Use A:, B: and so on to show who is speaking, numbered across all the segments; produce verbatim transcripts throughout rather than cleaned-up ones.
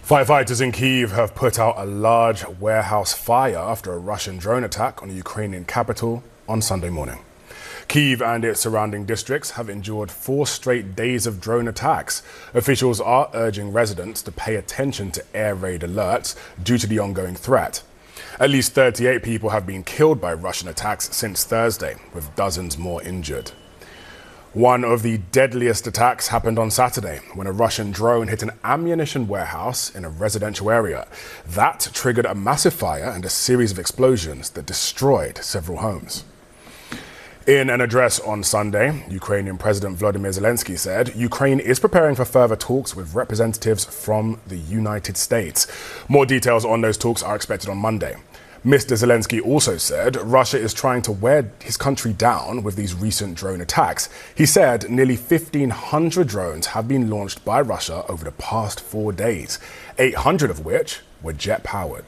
A: Firefighters in Kyiv have put out a large warehouse fire after a Russian drone attack on the Ukrainian capital on Sunday morning. Kyiv and its surrounding districts have endured four straight days of drone attacks. Officials are urging residents to pay attention to air raid alerts due to the ongoing threat. At least thirty-eight people have been killed by Russian attacks since Thursday, with dozens more injured. One of the deadliest attacks happened on Saturday when a Russian drone hit an ammunition warehouse in a residential area. That triggered a massive fire and a series of explosions that destroyed several homes. In an address on Sunday, Ukrainian President Volodymyr Zelensky said Ukraine is preparing for further talks with representatives from the United States. More details on those talks are expected on Monday. Mister Zelensky also said Russia is trying to wear his country down with these recent drone attacks. He said nearly fifteen hundred drones have been launched by Russia over the past four days, eight hundred of which were jet-powered.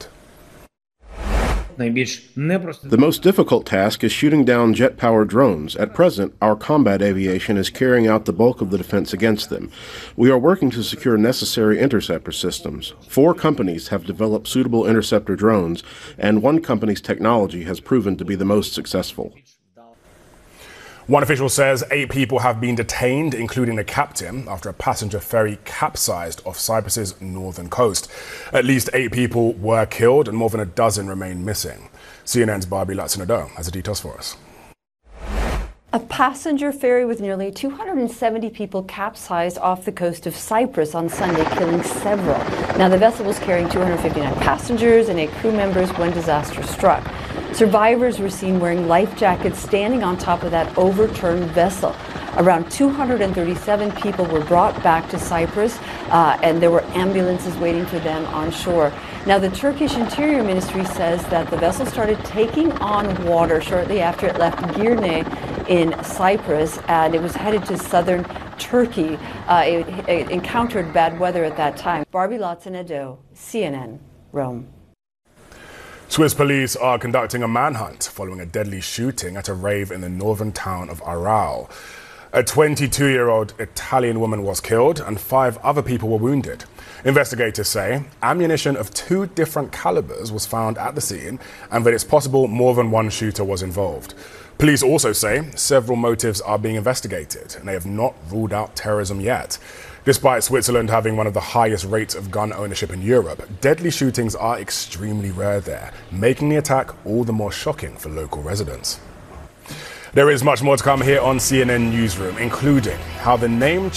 B: The most difficult task is shooting down jet-powered drones. At present, our combat aviation is carrying out the bulk of the defense against them. We are working to secure necessary interceptor systems. Four companies have developed suitable interceptor drones, and one company's technology has proven to be the most successful.
A: One official says eight people have been detained, including a captain, after a passenger ferry capsized off Cyprus's northern coast. At least eight people were killed and more than a dozen remain missing. C N N's Barbie Latsinado has the details for us.
C: A passenger ferry with nearly two hundred seventy people capsized off the coast of Cyprus on Sunday, killing several. Now, the vessel was carrying two hundred fifty-nine passengers and eight crew members when disaster struck. Survivors were seen wearing life jackets standing on top of that overturned vessel. Around two hundred thirty-seven people were brought back to Cyprus, uh, and there were ambulances waiting for them on shore. Now, the Turkish Interior Ministry says that the vessel started taking on water shortly after it left Girne in Cyprus, and it was headed to southern Turkey. Uh, it, it encountered bad weather at that time. Barbie Latsinado, C N N, Rome.
A: Swiss police are conducting a manhunt following a deadly shooting at a rave in the northern town of Aarau. A twenty-two-year-old Italian woman was killed and five other people were wounded. Investigators say ammunition of two different calibers was found at the scene and that it's possible more than one shooter was involved. Police also say several motives are being investigated and they have not ruled out terrorism yet. Despite Switzerland having one of the highest rates of gun ownership in Europe, deadly shootings are extremely rare there, making the attack all the more shocking for local residents. There is much more to come here on C N N Newsroom, including how the name